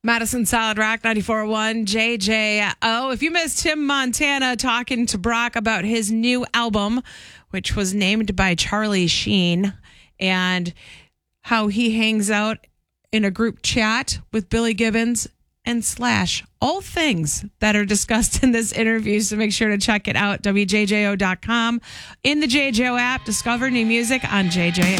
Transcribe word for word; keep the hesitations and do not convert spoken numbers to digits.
Madison Solid Rock ninety-four point one J J O. If you missed Tim Montana talking to Brock about his new album, which was named by Charlie Sheen, and how he hangs out in a group chat with Billy Gibbons and Slash, all things that are discussed in this interview. So make sure to check it out, W J J O dot com. In the J J O app, discover new music on J J O.